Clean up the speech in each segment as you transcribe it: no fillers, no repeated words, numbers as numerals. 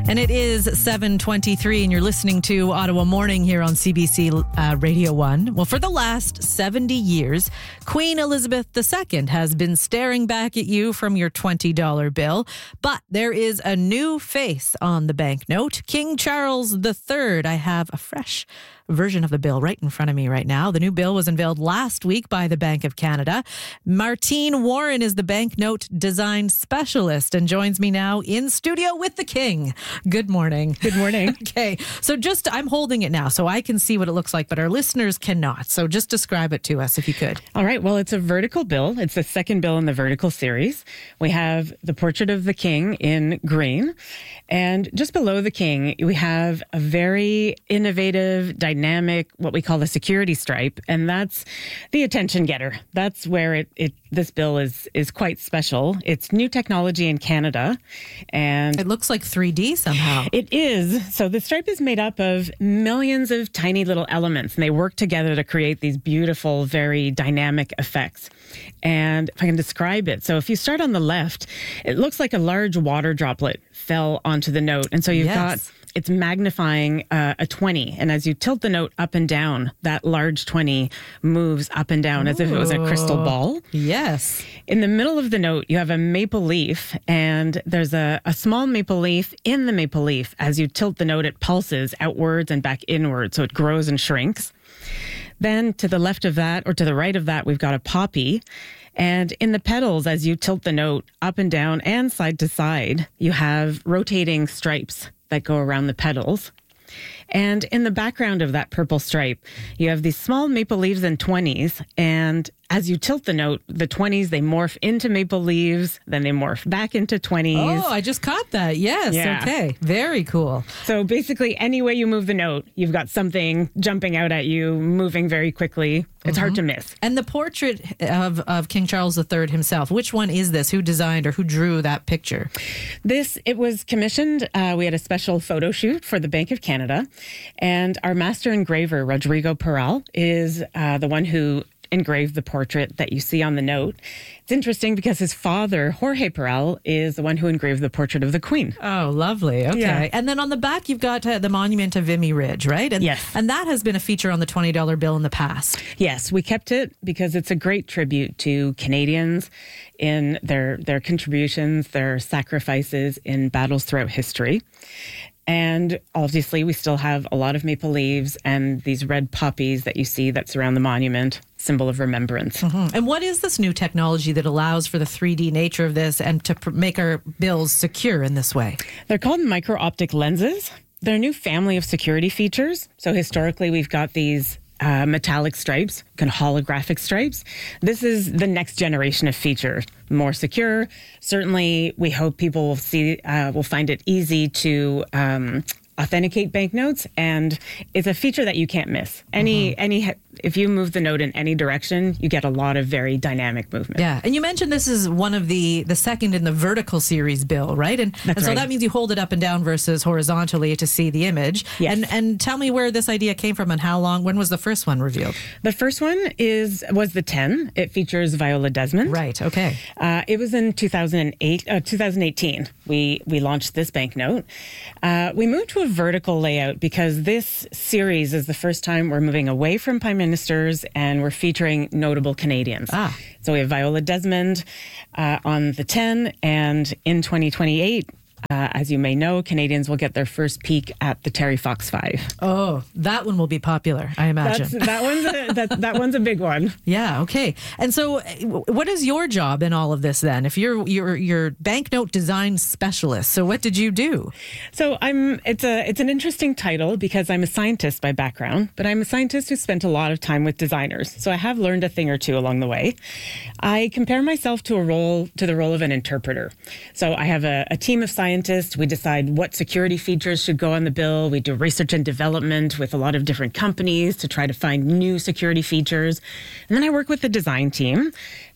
And it is 7:23, and you're listening to Ottawa Morning here on CBC Radio 1. Well, for the last 70 years, Queen Elizabeth II has been staring back at you from your $20 bill. But there is a new face on the banknote, King Charles III. I have a fresh version of the bill right in front of me right now. The new bill was unveiled last week by the Bank of Canada. Martine Warren is the banknote design specialist and joins me now in studio with the King. Good morning. Good morning. Okay, so I'm holding it now so I can see what it looks like, but our listeners cannot. So just describe it to us if you could. All right. Well, it's a vertical bill. It's the second bill in the vertical series. We have the portrait of the King in green. And just below the King, we have a very innovative, dynamic, what we call a security stripe. And that's the attention getter. That's where this bill is quite special. It's new technology in Canada. And it looks like 3D somehow. It is. So the stripe is made up of millions of tiny little elements, and they work together to create these beautiful, very dynamic effects. And if I can describe it, so if you start on the left, it looks like a large water droplet fell onto the note. And so you've got, it's magnifying a 20. And as you tilt the note up and down, that large 20 moves up and down as if it was a crystal ball. Yes. In the middle of the note, you have a maple leaf, and there's a small maple leaf in the maple leaf. As you tilt the note, it pulses outwards and back inwards, so it grows and shrinks. Then to the left of that, or to the right of that, we've got a poppy. And in the petals, as you tilt the note up and down and side to side, you have rotating stripes that go around the petals. And in the background of that purple stripe, you have these small maple leaves and 20s. And as you tilt the note, the 20s, they morph into maple leaves, then they morph back into 20s. Oh, I just caught that. Yes. Yeah. Okay. Very cool. So basically, any way you move the note, you've got something jumping out at you, moving very quickly. It's hard to miss. And the portrait of King Charles III himself, which one is this? Who designed or who drew that picture? It was commissioned. We had a special photo shoot for the Bank of Canada. And our master engraver, Rodrigo Peral, is the one who engraved the portrait that you see on the note. It's interesting because his father, Jorge Peral, is the one who engraved the portrait of the Queen. Oh, lovely. Okay. Yeah. And then on the back, you've got the monument of Vimy Ridge, right? And, yes. And that has been a feature on the $20 bill in the past. Yes, we kept it because it's a great tribute to Canadians in their contributions, their sacrifices in battles throughout history. And obviously, we still have a lot of maple leaves and these red poppies that you see that surround the monument, symbol of remembrance. And what is this new technology that allows for the 3D nature of this and to make our bills secure in this way? They're called micro-optic lenses. They're a new family of security features. So historically, we've got these metallic stripes, kind of holographic stripes. This is the next generation of feature, more secure. Certainly, we hope people will find it easy to authenticate banknotes, and it's a feature that you can't miss. If you move the note in any direction, you get a lot of very dynamic movement. Yeah, and you mentioned this is one of the second in the vertical series bill, right? And so that means you hold it up and down versus horizontally to see the image. Yes. And tell me where this idea came from and when was the first one revealed? The first one was the 10. It features Viola Desmond. Right, okay. It was in 2018. We launched this banknote. We moved to a vertical layout because this series is the first time we're moving away from prime ministers and we're featuring notable Canadians. So we have Viola Desmond on the 10, and in 2028, as you may know, Canadians will get their first peek at the Terry Fox 5. Oh, that one will be popular, I imagine. That one's a big one. Yeah, okay. And so what is your job in all of this then? If you're banknote design specialist, so what did you do? So it's an interesting title because I'm a scientist by background, but I'm a scientist who spent a lot of time with designers. So I have learned a thing or two along the way. I compare myself to the role of an interpreter. So I have a team of scientists. We decide what security features should go on the bill. We do research and development with a lot of different companies to try to find new security features. And then I work with the design team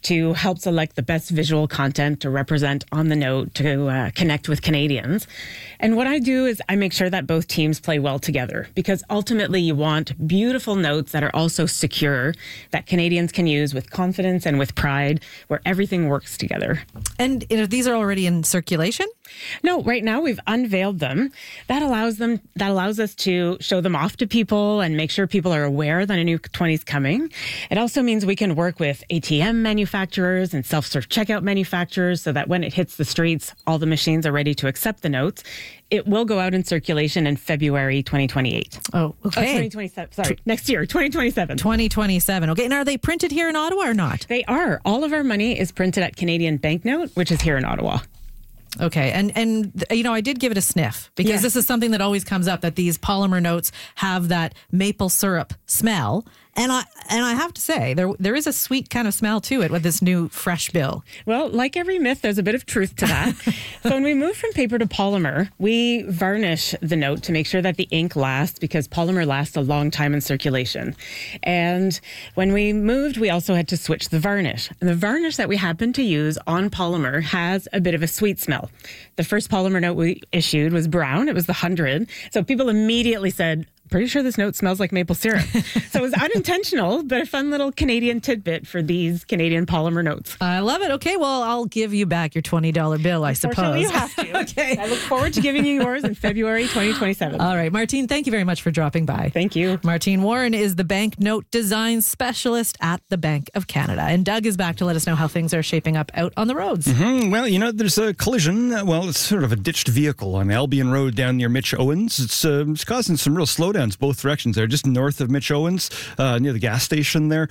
to help select the best visual content to represent on the note to connect with Canadians. And what I do is I make sure that both teams play well together, because ultimately you want beautiful notes that are also secure, that Canadians can use with confidence and with pride, where everything works together. And these are already in circulation? No, right now we've unveiled them. That allows us to show them off to people and make sure people are aware that a new 20 is coming. It also means we can work with ATM manufacturers and self-serve checkout manufacturers so that when it hits the streets, all the machines are ready to accept the notes. It will go out in circulation in February 2028. Oh, okay. 2027. Sorry, next year, 2027. 2027. Okay, and are they printed here in Ottawa or not? They are. All of our money is printed at Canadian Banknote, which is here in Ottawa. Okay. And I did give it a sniff because this is something that always comes up, that these polymer notes have that maple syrup smell. And I have to say, there is a sweet kind of smell to it with this new fresh bill. Well, like every myth, there's a bit of truth to that. So when we move from paper to polymer, we varnish the note to make sure that the ink lasts, because polymer lasts a long time in circulation. And when we moved, we also had to switch the varnish. And the varnish that we happen to use on polymer has a bit of a sweet smell. The first polymer note we issued was brown. It was the 100. So people immediately said, pretty sure this note smells like maple syrup. So it was unintentional, but a fun little Canadian tidbit for these Canadian polymer notes. I love it. Okay, well, I'll give you back your $20 bill, I suppose. You have to. Okay. I look forward to giving you yours in February 2027. All right, Martine, thank you very much for dropping by. Thank you. Martine Warren is the banknote design specialist at the Bank of Canada. And Doug is back to let us know how things are shaping up out on the roads. Mm-hmm. Well, there's a collision. Well, it's sort of a ditched vehicle on Albion Road down near Mitch Owens. It's causing some real slowdowns both directions there, just north of Mitch Owens, near the gas station there.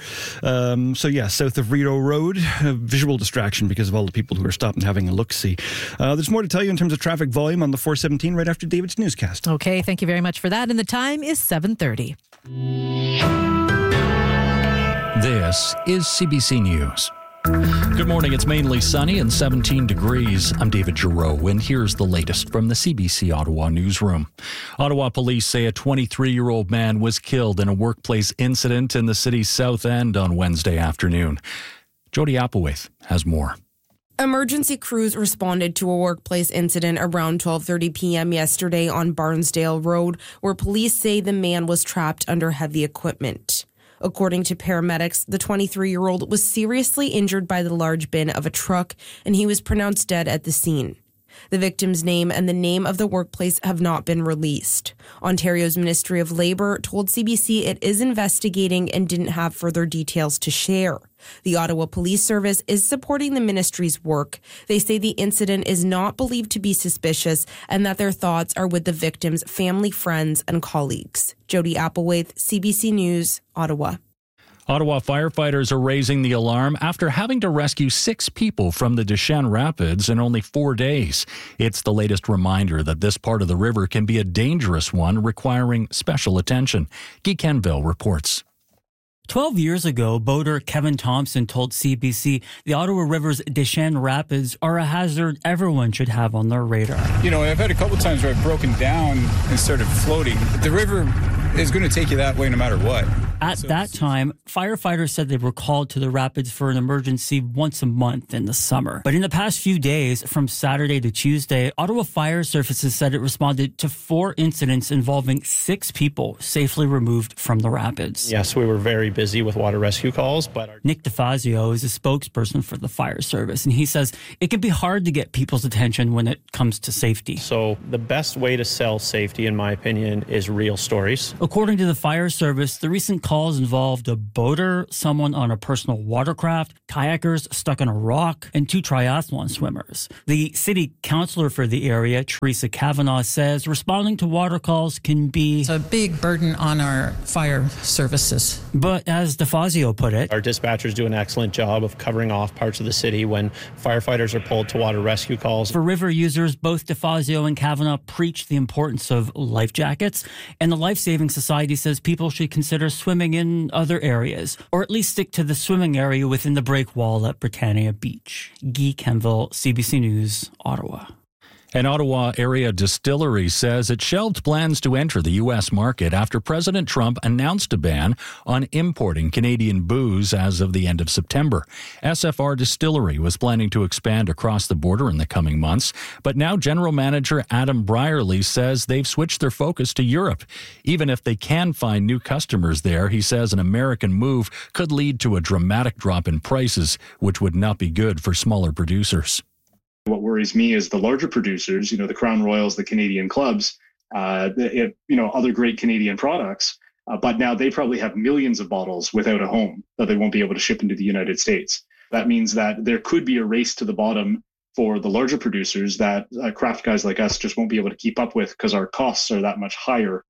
South of Rideau Road, visual distraction because of all the people who are stopping having a look-see. There's more to tell you in terms of traffic volume on the 417 right after David's newscast. Okay, thank you very much for that. And the time is 7:30. This is CBC News. Good morning. It's mainly sunny and 17 degrees. I'm David Giroux, and here's the latest from the CBC Ottawa newsroom. Ottawa police say a 23-year-old man was killed in a workplace incident in the city's South End on Wednesday afternoon. Jody Applewaith has more. Emergency crews responded to a workplace incident around 12:30 p.m. yesterday on Barnsdale Road, where police say the man was trapped under heavy equipment. According to paramedics, the 23-year-old was seriously injured by the large bin of a truck, and he was pronounced dead at the scene. The victim's name and the name of the workplace have not been released. Ontario's Ministry of Labour told CBC it is investigating and didn't have further details to share. The Ottawa Police Service is supporting the ministry's work. They say the incident is not believed to be suspicious and that their thoughts are with the victim's family, friends, and colleagues. Jody Applewaith, CBC News, Ottawa. Ottawa firefighters are raising the alarm after having to rescue 6 people from the Deschênes Rapids in only 4 days. It's the latest reminder that this part of the river can be a dangerous one, requiring special attention. Guy Kenville reports. 12 years ago, boater Kevin Thompson told CBC the Ottawa River's Deschênes Rapids are a hazard everyone should have on their radar. I've had a couple times where I've broken down and started floating. The river is going to take you that way no matter what. At that time, firefighters said they were called to the rapids for an emergency once a month in the summer. But in the past few days, from Saturday to Tuesday, Ottawa Fire Services said it responded to 4 incidents involving 6 people safely removed from the rapids. Yes, we were very busy with water rescue calls, but Nick DeFazio is a spokesperson for the fire service, and he says it can be hard to get people's attention when it comes to safety. So the best way to sell safety, in my opinion, is real stories. According to the fire service, the recent calls involved a boater, someone on a personal watercraft, kayakers stuck on a rock, and 2 triathlon swimmers. The city councillor for the area, Teresa Kavanaugh, says responding to water calls can be a big burden on our fire services. But as DeFazio put it, our dispatchers do an excellent job of covering off parts of the city when firefighters are pulled to water rescue calls. For river users, both DeFazio and Kavanaugh preach the importance of life jackets, and the Life Saving Society says people should consider swimming in other areas, or at least stick to the swimming area within the break wall at Britannia Beach. Guy Kenville, CBC News, Ottawa. An Ottawa area distillery says it shelved plans to enter the U.S. market after President Trump announced a ban on importing Canadian booze as of the end of September. SFR Distillery was planning to expand across the border in the coming months, but now General Manager Adam Brierley says they've switched their focus to Europe. Even if they can find new customers there, he says an American move could lead to a dramatic drop in prices, which would not be good for smaller producers. What worries me is the larger producers, the Crown Royals, the Canadian clubs, other great Canadian products. But now they probably have millions of bottles without a home that they won't be able to ship into the United States. That means that there could be a race to the bottom for the larger producers that craft guys like us just won't be able to keep up with because our costs are that much higher.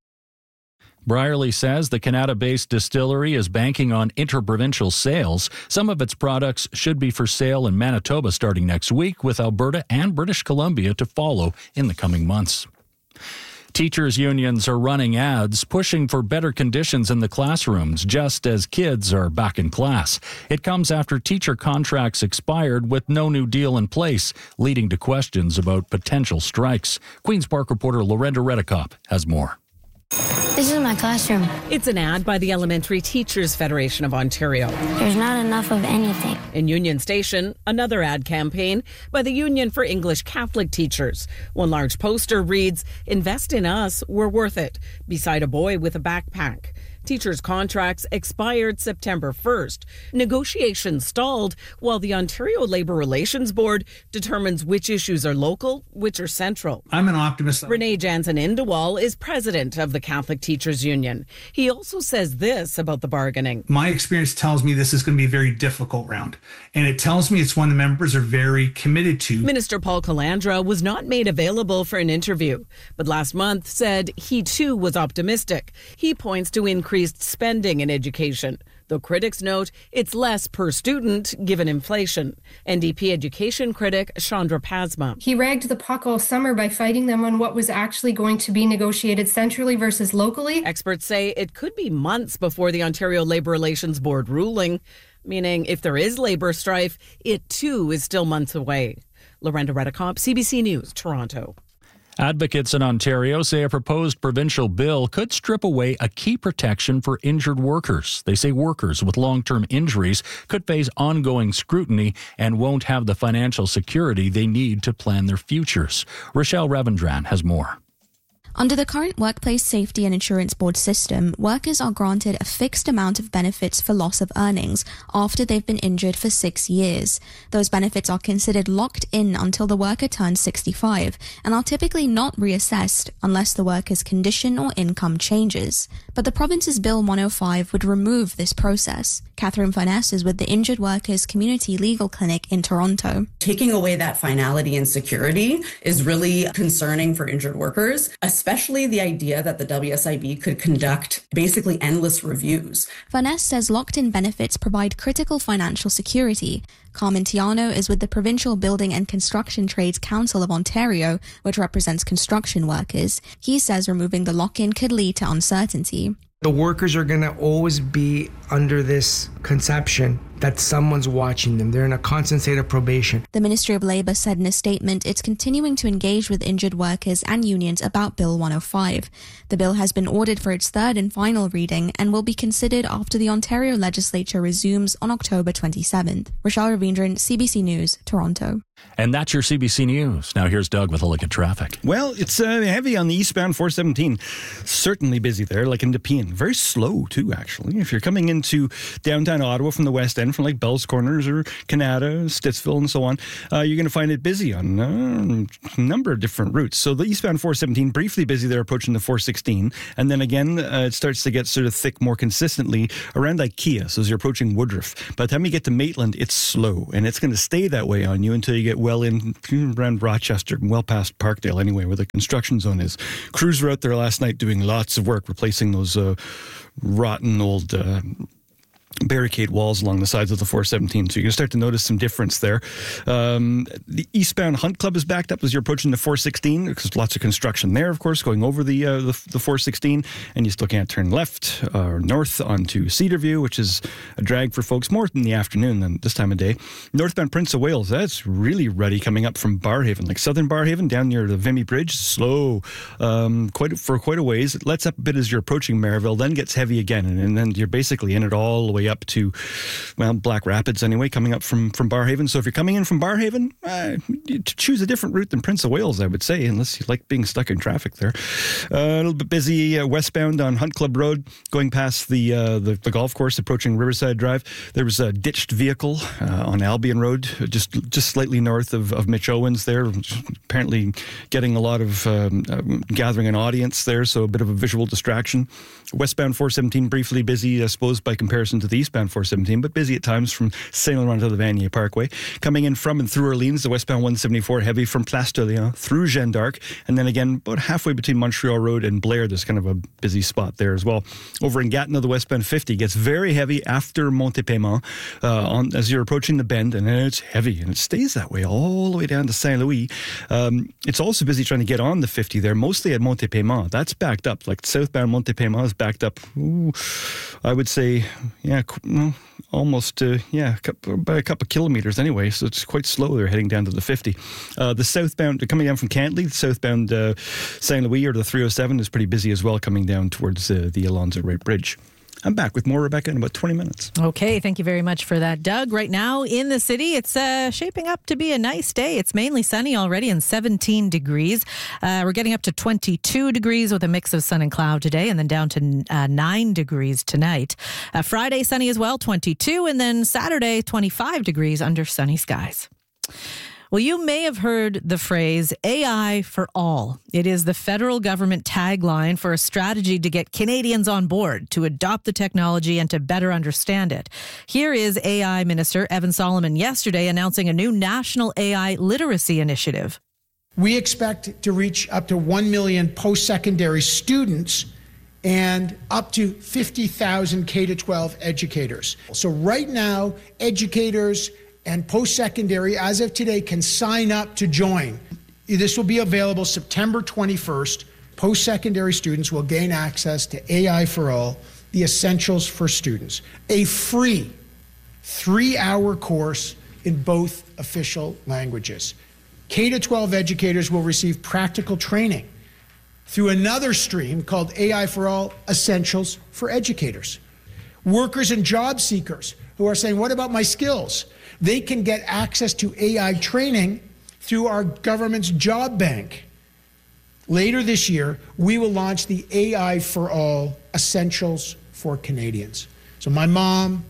Brierley says the Canada-based distillery is banking on interprovincial sales. Some of its products should be for sale in Manitoba starting next week, with Alberta and British Columbia to follow in the coming months. Teachers' unions are running ads pushing for better conditions in the classrooms just as kids are back in class. It comes after teacher contracts expired with no new deal in place, leading to questions about potential strikes. Queen's Park reporter Lorenda Redekop has more. This is my classroom. It's an ad by the Elementary Teachers Federation of Ontario. There's not enough of anything. In Union Station, another ad campaign by the Union for English Catholic Teachers. One large poster reads, "Invest in us, we're worth it," beside a boy with a backpack. Teachers' contracts expired September 1st. Negotiations stalled while the Ontario Labour Relations Board determines which issues are local, which are central. I'm an optimist. Renee Jansen-Indewal is president of the Catholic Teachers Union. He also says this about the bargaining. My experience tells me this is going to be a very difficult round, and it tells me it's one the members are very committed to. Minister Paul Calandra was not made available for an interview, but last month said he too was optimistic. He points to increased spending in education, though critics note it's less per student given inflation. NDP education critic Chandra Pasma. He ragged the puck all summer by fighting them on what was actually going to be negotiated centrally versus locally. Experts say it could be months before the Ontario Labour Relations Board ruling, meaning if there is labour strife, it too is still months away. Lorenda Redekop, CBC News, Toronto. Advocates in Ontario say a proposed provincial bill could strip away a key protection for injured workers. They say workers with long-term injuries could face ongoing scrutiny and won't have the financial security they need to plan their futures. Rochelle Ravendran has more. Under the current Workplace Safety and Insurance Board system, workers are granted a fixed amount of benefits for loss of earnings after they've been injured for 6 years. Those benefits are considered locked in until the worker turns 65 and are typically not reassessed unless the worker's condition or income changes. But the province's Bill 105 would remove this process. Catherine Furness is with the Injured Workers Community Legal Clinic in Toronto. Taking away that finality and security is really concerning for injured workers, especially the idea that the WSIB could conduct basically endless reviews. Furness says locked-in benefits provide critical financial security. Carmen Tiano is with the Provincial Building and Construction Trades Council of Ontario, which represents construction workers. He says removing the lock-in could lead to uncertainty. The workers are going to always be under this conception that someone's watching them. They're in a constant state of probation. The Ministry of Labour said in a statement it's continuing to engage with injured workers and unions about Bill 105. The bill has been ordered for its third and final reading and will be considered after the Ontario Legislature resumes on October 27th. Rochelle Ravendran, CBC News, Toronto. And that's your CBC News. Now here's Doug with a look at traffic. Well, it's heavy on the eastbound 417. Certainly busy there, like in Nepean. Very slow, too, actually. If you're coming into downtown Ottawa from the west end, from like Bell's Corners or Canada, Stittsville, and so on, you're going to find it busy on a number of different routes. So the eastbound 417, briefly busy there approaching the 416. And then again, it starts to get sort of thick more consistently around IKEA. So as you're approaching Woodruff. By the time you get to Maitland, it's slow. And it's going to stay that way on you until you get well in around Rochester, well past Parkdale anyway, where the construction zone is. Crews were out there last night doing lots of work, replacing those rotten old barricade walls along the sides of the 417. So you're going to start to notice some difference there. The eastbound Hunt Club is backed up as you're approaching the 416 because lots of construction there, of course, going over the 416, and you still can't turn left or north onto Cedarview, which is a drag for folks more in the afternoon than this time of day. Northbound Prince of Wales, that's really ruddy coming up from Barrhaven, like southern Barrhaven down near the Vimy Bridge, slow quite a ways. It lets up a bit as you're approaching Maryville, then gets heavy again, and then you're basically in it all the way up to, well, Black Rapids anyway, coming up from Barrhaven. So if you're coming in from Barrhaven, choose a different route than Prince of Wales, I would say, unless you like being stuck in traffic there. A little bit busy westbound on Hunt Club Road, going past the golf course, approaching Riverside Drive. There was a ditched vehicle on Albion Road, just slightly north of Mitch Owens there, apparently getting a lot of gathering an audience there, so a bit of a visual distraction. Westbound 417 briefly busy, I suppose, by comparison to the eastbound 417, but busy at times from Saint Laurent to the Vanier Parkway. Coming in from and through Orleans, the westbound 174 heavy from Place d'Orléans through Jeanne d'Arc, and then again about halfway between Montreal Road and Blair, there's kind of a busy spot there as well. Over in Gatineau, the westbound 50 gets very heavy after Montépaiement as you're approaching the bend, and it's heavy, and it stays that way all the way down to Saint-Louis. It's also busy trying to get on the 50 there, mostly at Montépaiement. That's backed up, like southbound Montépaiement is backed up, I would say, almost, by a couple of kilometers anyway, so it's quite slow. They're heading down to the 50. The southbound, coming down from Cantley, the southbound St. Louis or the 307 is pretty busy as well, coming down towards the Alonzo Wright Bridge. I'm back with more, Rebecca, in about 20 minutes. Okay, thank you very much for that, Doug. Right now in the city, it's shaping up to be a nice day. It's mainly sunny already and 17 degrees. We're getting up to 22 degrees with a mix of sun and cloud today, and then down to 9 degrees tonight. Friday, sunny as well, 22, and then Saturday, 25 degrees under sunny skies. Well, you may have heard the phrase AI for all. It is the federal government tagline for a strategy to get Canadians on board, to adopt the technology and to better understand it. Here is AI Minister Evan Solomon yesterday announcing a new national AI literacy initiative. We expect to reach up to 1 million post-secondary students and up to 50,000 K-12 educators. So right now, educators and post-secondary, as of today, can sign up to join. This will be available September 21st. Post-secondary students will gain access to AI for All, the Essentials for Students, a free 3-hour course in both official languages. K-12 educators will receive practical training through another stream called AI for All, Essentials for Educators. Workers and job seekers who are saying, what about my skills? They can get access to AI training through our government's job bank. Later this year, we will launch the AI for All Essentials for Canadians. So my mom,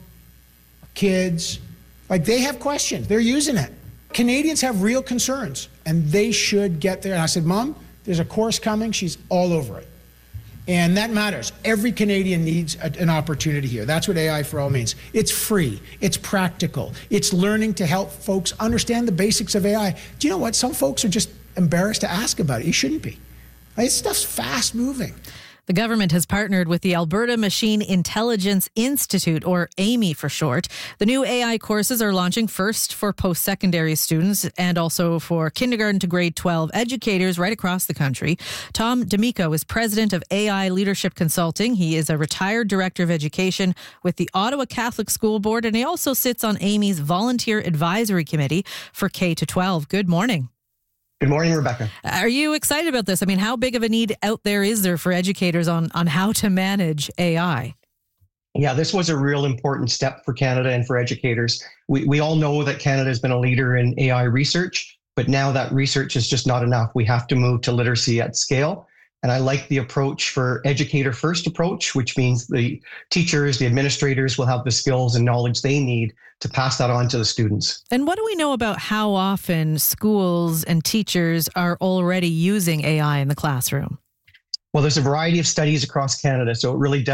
kids, they have questions. They're using it. Canadians have real concerns, and they should get there. And I said, Mom, there's a course coming. She's all over it. And that matters. Every Canadian needs an opportunity here. That's what AI for All means. It's free. It's practical. It's learning to help folks understand the basics of AI. Do you know what? Some folks are just embarrassed to ask about it. You shouldn't be. This stuff's fast moving. The government has partnered with the Alberta Machine Intelligence Institute, or AMI for short. The new AI courses are launching first for post-secondary students and also for kindergarten to grade 12 educators right across the country. Tom D'Amico is president of AI Leadership Consulting. He is a retired director of education with the Ottawa Catholic School Board, and he also sits on AMI's Volunteer Advisory Committee for K-12. Good morning. Good morning, Rebecca. Are you excited about this? I mean, how big of a need out there is there for educators on how to manage AI? Yeah, this was a real important step for Canada and for educators. We all know that Canada has been a leader in AI research, but now that research is just not enough. We have to move to literacy at scale. And I like the approach for educator first approach, which means the teachers, the administrators will have the skills and knowledge they need to pass that on to the students. And what do we know about how often schools and teachers are already using AI in the classroom? Well, there's a variety of studies across Canada, so it really does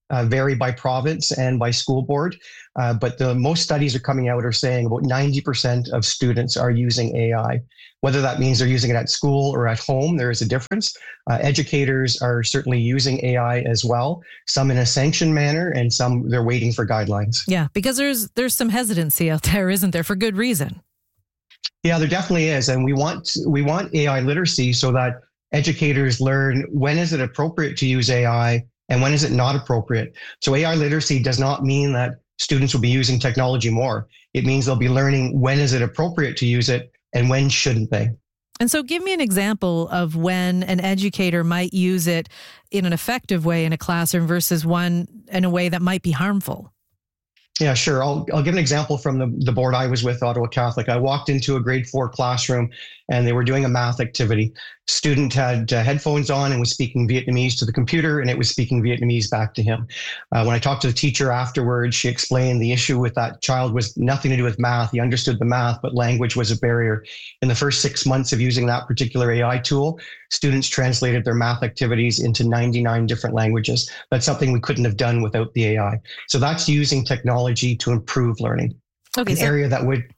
vary by province and by school board. But the most studies are coming out are saying about 90% of students are using AI. Whether that means they're using it at school or at home, there is a difference. Educators are certainly using AI as well, some in a sanctioned manner and some they're waiting for guidelines. Yeah, because there's some hesitancy out there, isn't there, for good reason? Yeah, there definitely is. And we want AI literacy so that educators learn when is it appropriate to use AI and when is it not appropriate. So AI literacy does not mean that students will be using technology more. It means they'll be learning when is it appropriate to use it and when shouldn't they. And so give me an example of when an educator might use it in an effective way in a classroom versus one in a way that might be harmful. Yeah, sure. I'll give an example from the board I was with, Ottawa Catholic. I walked into a grade 4 classroom and they were doing a math activity. Student had headphones on and was speaking Vietnamese to the computer, and it was speaking Vietnamese back to him. When I talked to the teacher afterwards, she explained the issue with that child was nothing to do with math. He understood the math, but language was a barrier. In the first 6 months of using that particular AI tool, students translated their math activities into 99 different languages. That's something we couldn't have done without the AI. So that's using technology to improve learning. Okay, an area that would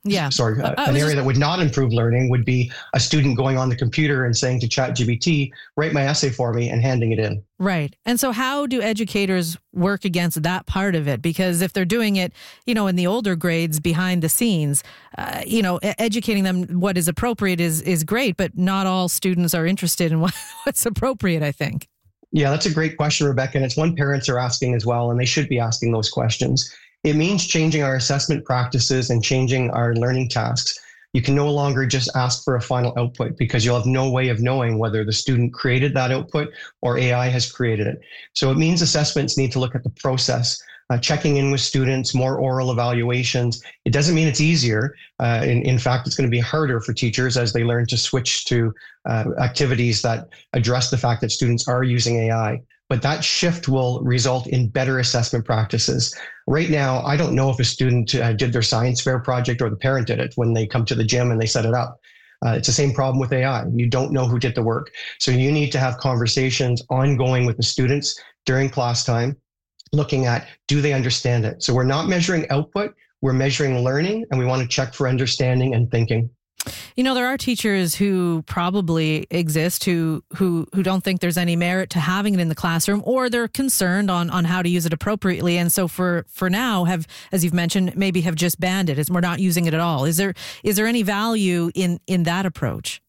not improve learning would be a student going on the computer and saying to ChatGPT, write my essay for me, and handing it in. Right. And so how do educators work against that part of it? Because if they're doing it, in the older grades behind the scenes, educating them what is appropriate is great, but not all students are interested in what's appropriate, I think. Yeah, that's a great question, Rebecca. And it's one parents are asking as well, and they should be asking those questions. It means changing our assessment practices and changing our learning tasks. You can no longer just ask for a final output because you'll have no way of knowing whether the student created that output or AI has created it. So it means assessments need to look at the process, checking in with students, more oral evaluations. It doesn't mean it's easier. In fact, it's going to be harder for teachers as they learn to switch to activities that address the fact that students are using AI. But that shift will result in better assessment practices. Right now, I don't know if a student did their science fair project or the parent did it when they come to the gym and they set it up. It's the same problem with AI. You don't know who did the work. So you need to have conversations ongoing with the students during class time, looking at, do they understand it? So we're not measuring output, we're measuring learning, and we want to check for understanding and thinking. There are teachers who probably exist who don't think there's any merit to having it in the classroom, or they're concerned on how to use it appropriately. And so for now have, as you've mentioned, maybe have just banned it. We're not using it at all. Is there any value in that approach?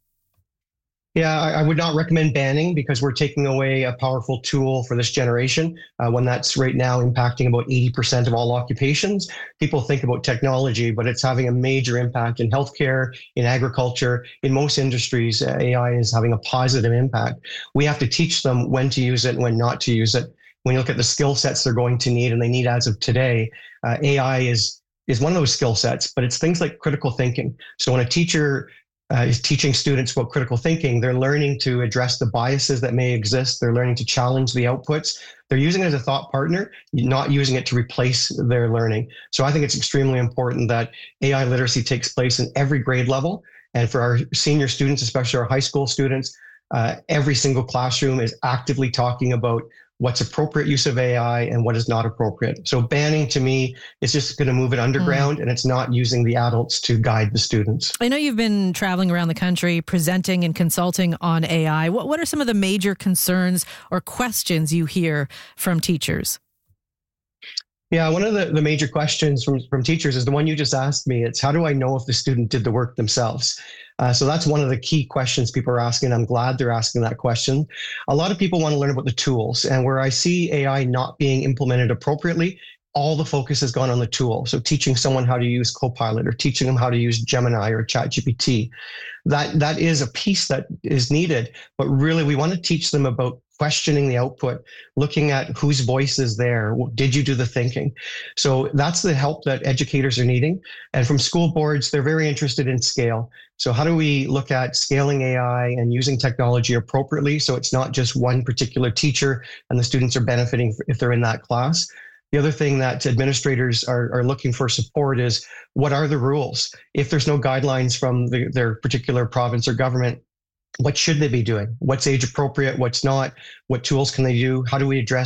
Yeah, I would not recommend banning because we're taking away a powerful tool for this generation, one that's right now impacting about 80% of all occupations. People think about technology, but it's having a major impact in healthcare, in agriculture, in most industries. AI is having a positive impact. We have to teach them when to use it, when not to use it. When you look at the skill sets they're going to need, and they need as of today, AI is one of those skill sets, but it's things like critical thinking. So when a teacher is teaching students about critical thinking, they're learning to address the biases that may exist. They're learning to challenge the outputs. They're using it as a thought partner, not using it to replace their learning. So I think it's extremely important that AI literacy takes place in every grade level. And for our senior students, especially our high school students, every single classroom is actively talking about what's appropriate use of AI and what is not appropriate. So banning to me is just going to move it underground, and it's not using the adults to guide the students. I know you've been traveling around the country presenting and consulting on AI. What are some of the major concerns or questions you hear from teachers? Yeah, one of the major questions from teachers is the one you just asked me. It's how do I know if the student did the work themselves? So that's one of the key questions people are asking. I'm glad they're asking that question. A lot of people want to learn about the tools, and where I see AI not being implemented appropriately, all the focus has gone on the tool. So teaching someone how to use Copilot or teaching them how to use Gemini or ChatGPT, that is a piece that is needed. But really, we want to teach them about questioning the output, looking at whose voice is there. Did you do the thinking? So that's the help that educators are needing. And from school boards, they're very interested in scale. So how do we look at scaling AI and using technology appropriately so it's not just one particular teacher and the students are benefiting if they're in that class? The other thing that administrators are looking for support is, what are the rules? If there's no guidelines from their particular province or government, what should they be doing? What's age appropriate? What's not? What tools can they do? How do we address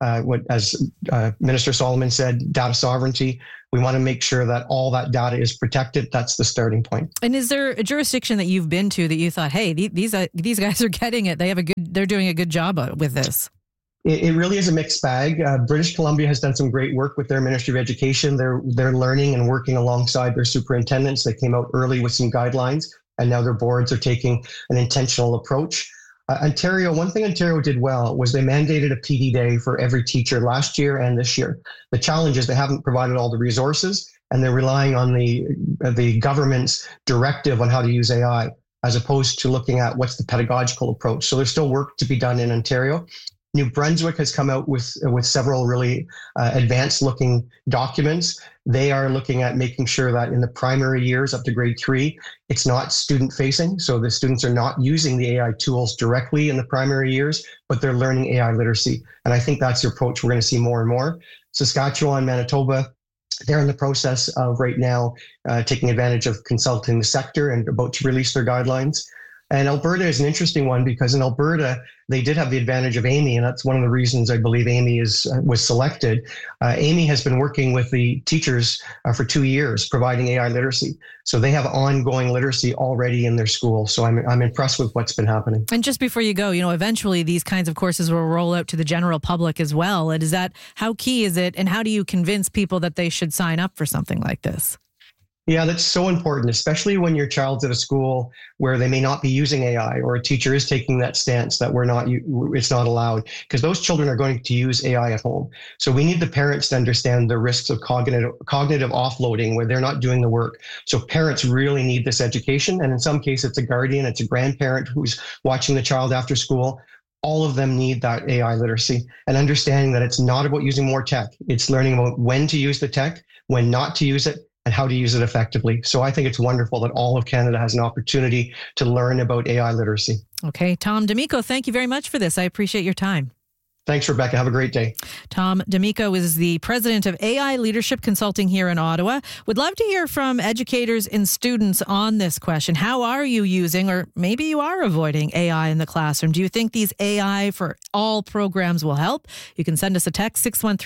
as Minister Solomon said, data sovereignty. We want to make sure that all that data is protected. That's the starting point. And is there a jurisdiction that you've been to that you thought, hey, these guys are getting it? They're doing a good job with this. It really is a mixed bag. British Columbia has done some great work with their Ministry of Education. They're learning and working alongside their superintendents. They came out early with some guidelines, and now their boards are taking an intentional approach. Ontario, one thing Ontario did well was they mandated a PD day for every teacher last year and this year. The challenge is they haven't provided all the resources, and they're relying on the government's directive on how to use AI, as opposed to looking at what's the pedagogical approach. So there's still work to be done in Ontario. New Brunswick has come out with several really advanced looking documents. They are looking at making sure that in the primary years up to grade 3, it's not student facing. So the students are not using the AI tools directly in the primary years, but they're learning AI literacy. And I think that's the approach we're going to see more and more. Saskatchewan, Manitoba, they're in the process of right now taking advantage of consulting the sector and about to release their guidelines. And Alberta is an interesting one because in Alberta, they did have the advantage of Amy, and that's one of the reasons I believe Amy was selected. Amy has been working with the teachers for 2 years, providing AI literacy. So they have ongoing literacy already in their school. So I'm impressed with what's been happening. And just before you go, eventually these kinds of courses will roll out to the general public as well. And how key is it, and how do you convince people that they should sign up for something like this? Yeah, that's so important, especially when your child's at a school where they may not be using AI, or a teacher is taking that stance that it's not allowed, because those children are going to use AI at home. So we need the parents to understand the risks of cognitive offloading where they're not doing the work. So parents really need this education. And in some cases, it's a guardian, it's a grandparent who's watching the child after school. All of them need that AI literacy and understanding that it's not about using more tech. It's learning about when to use the tech, when not to use it, and how to use it effectively. So I think it's wonderful that all of Canada has an opportunity to learn about AI literacy. Okay, Tom D'Amico, thank you very much for this. I appreciate your time. Thanks, Rebecca. Have a great day. Tom D'Amico is the president of AI Leadership Consulting here in Ottawa. Would love to hear from educators and students on this question. How are you using, or maybe you are avoiding AI in the classroom? Do you think these AI for all programs will help? You can send us a text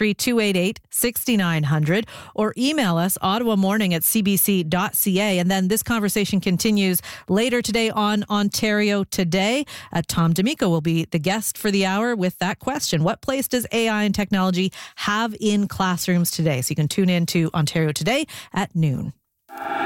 613-288-6900 or email us ottawamorning@cbc.ca. And then this conversation continues later today on Ontario Today. Tom D'Amico will be the guest for the hour with that question. What place does AI and technology have in classrooms today? So you can tune in to Ontario Today at noon.